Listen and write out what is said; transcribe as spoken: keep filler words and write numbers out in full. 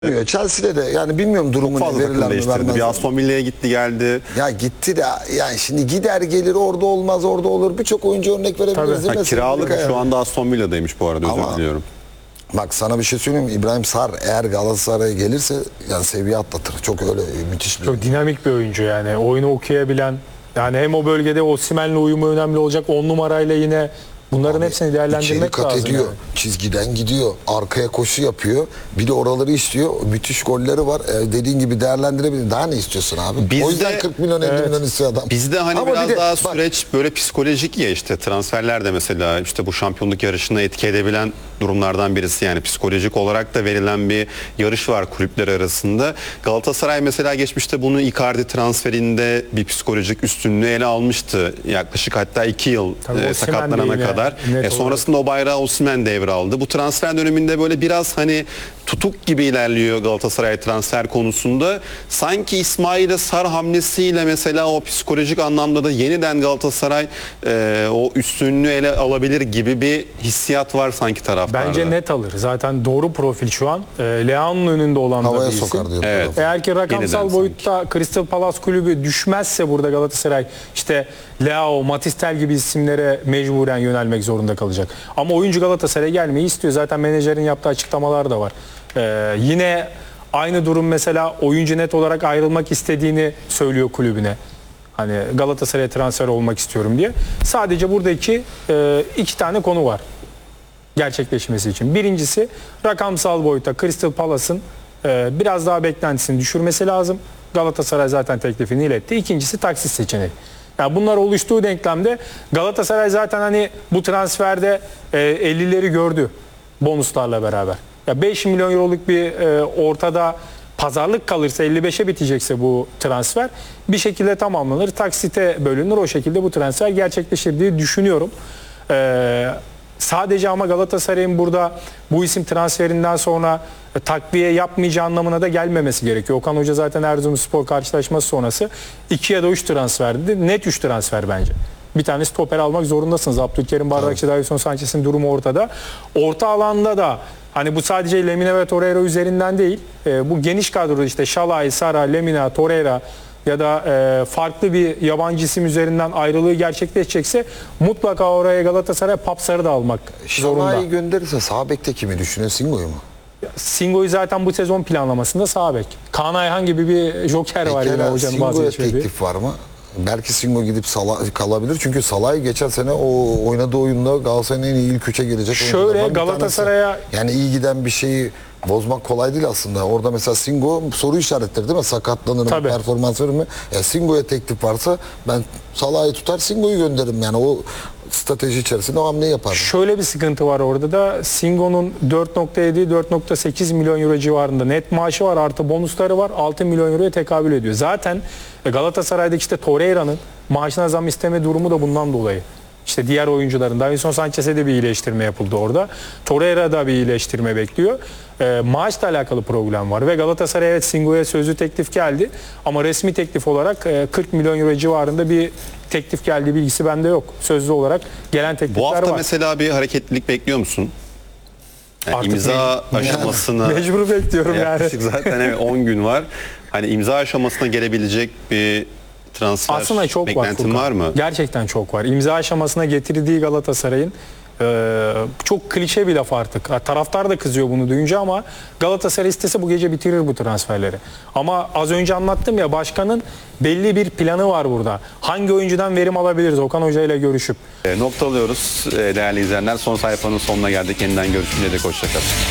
Chelsea'de de yani bilmiyorum durumu ne, verirler mi vermez. Bir Aston Villa'ya gitti geldi. Ya gitti de yani şimdi gider gelir orada olmaz orada olur. Birçok oyuncu örnek verebiliriz. Ha, kiralık şu anda Aston Villa'daymış bu arada, özür Ama, diliyorum. Bak sana bir şey söyleyeyim mi? İbrahim Sarr eğer Galatasaray'a gelirse yani seviye atlatır. Çok öyle müthiş bir Çok oyuncu. dinamik bir oyuncu yani. Oyunu okuyabilen, yani hem o bölgede Osimhen'le uyumu önemli olacak. On numarayla yine bunların Abi, hepsini içeri değerlendirmek kat lazım. ediyor. Yani. Çizgiden gidiyor. Arkaya koşu yapıyor. Bir de oraları istiyor. Müthiş golleri var. Ee, dediğin gibi değerlendirebilir. Daha ne istiyorsun abi? Bizde, o yüzden kırk milyon elli evet. milyon istiyor adam. Bizde hani Ama biraz bir de, daha bak, süreç böyle psikolojik ya, işte transferler de mesela işte bu şampiyonluk yarışına etki edebilen durumlardan birisi. Yani psikolojik olarak da verilen bir yarış var kulüpler arasında. Galatasaray mesela geçmişte bunu Icardi transferinde bir psikolojik üstünlüğü ele almıştı. Yaklaşık hatta iki yıl Tabii e, sakatlanana yani, kadar. E, sonrasında o bayrağı Osimhen devraldı. Bu transfer döneminde böyle biraz hani tutuk gibi ilerliyor Galatasaray transfer konusunda. Sanki İsmail'e Sarr hamlesiyle mesela o psikolojik anlamda da yeniden Galatasaray e, o üstünlüğü ele alabilir gibi bir hissiyat var sanki taraftarda. Bence net alır. Zaten doğru profil şu an. E, Leao'nun önünde olan da bir havaya isim. sokar diyor. Evet. Eğer ki rakamsal Yeniden boyutta Crystal Palace kulübü düşmezse burada Galatasaray işte Leao, Matistel gibi isimlere mecburen yönelmek zorunda kalacak. Ama oyuncu Galatasaray'a gelmeyi istiyor. Zaten menajerin yaptığı açıklamalar da var. Ee, yine aynı durum, mesela oyuncu net olarak ayrılmak istediğini söylüyor kulübüne. Hani Galatasaray'a transfer olmak istiyorum diye. Sadece buradaki e, iki tane konu var gerçekleşmesi için. Birincisi rakamsal boyutta Crystal Palace'ın e, biraz daha beklentisini düşürmesi lazım. Galatasaray zaten teklifini iletti. İkincisi taksit seçeneği. Yani bunlar oluştuğu denklemde Galatasaray zaten hani bu transferde e, ellileri gördü bonuslarla beraber. Ya beş milyon euroluk bir e, ortada pazarlık kalırsa, elli beşe bitecekse bu transfer bir şekilde tamamlanır. Taksite bölünür. O şekilde bu transfer gerçekleşir diye düşünüyorum. Eee Sadece ama Galatasaray'ın burada bu isim transferinden sonra e, takviye yapmayacağı anlamına da gelmemesi gerekiyor. Okan Hoca zaten Erzurumspor karşılaşması sonrası iki ya da üç transfer dedi. Net üç transfer bence. Bir tane stoper almak zorundasınız. Abdülkerim Bardakçı, Davinson Sanchez'in durumu ortada. Orta alanda da hani bu sadece Lemina ve Torreira üzerinden değil. E, bu geniş kadroda işte Şalay, Sara, Lemina, Torreira ya da e, farklı bir yabancı isim üzerinden ayrılığı gerçekleşecekse mutlaka oraya Galatasaray Papsar'ı da almak zorunda. Şalay'ı gönderirse sağ bekte kimi düşünüyor? Singo'yu mu? Singo'yu zaten bu sezon planlamasında sağ bek. Kaan Ayhan gibi bir joker var yine hocanın Singo'ya vazgeçmediği. teklif var mı? Belki Singo gidip Sala, kalabilir. Çünkü Salay geçen sene o oynadığı oyunda Galatasaray'ın en iyi ilk üçe gelecek Şöyle oyunculardan bir Galatasaray'a tanesi. Yani iyi giden bir şeyi bozmak kolay değil aslında. Orada mesela Singo soru işaretleri değil mi? Sakatlanır mı? Tabii. Performans verir mi? E, Singo'ya teklif varsa ben Salah'ı tutar Singo'yu gönderirim. Yani o strateji içerisinde o hamleyi yapardım. Şöyle bir sıkıntı var orada da. Singo'nun dört nokta yedi dört nokta sekiz milyon euro civarında net maaşı var, artı bonusları var. altı milyon euroya tekabül ediyor. Zaten Galatasaray'daki işte Torreira'nın maaşına zam isteme durumu da bundan dolayı. İşte diğer oyuncuların, Davinson Sanchez'e de bir iyileştirme yapıldı orada. Torreira da bir iyileştirme bekliyor. E, maaşla alakalı problem var ve Galatasaray evet Singo'ya sözlü teklif geldi ama resmi teklif olarak e, kırk milyon euro civarında bir teklif geldiği bilgisi bende yok. Sözlü olarak gelen teklifler Bu hafta var. mesela bir hareketlilik bekliyor musun? Yani Artık imza me- aşamasına Mecbur bekliyorum yani. yaklaşık zaten evet on gün var. Hani imza aşamasına gelebilecek bir transfer Aslında çok var, beklentin Furkan. var mı? Gerçekten çok var. İmza aşamasına getirdiği Galatasaray'ın e, çok klişe bir laf artık. Ha, taraftar da kızıyor bunu duyunca ama Galatasaray istese bu gece bitirir bu transferleri. Ama az önce anlattım ya, başkanın belli bir planı var burada. Hangi oyuncudan verim alabiliriz Okan Hoca ile görüşüp. E, noktalıyoruz e, değerli izleyenler. Son sayfanın sonuna geldik. Yeniden görüşünceye dek hoşça kalın.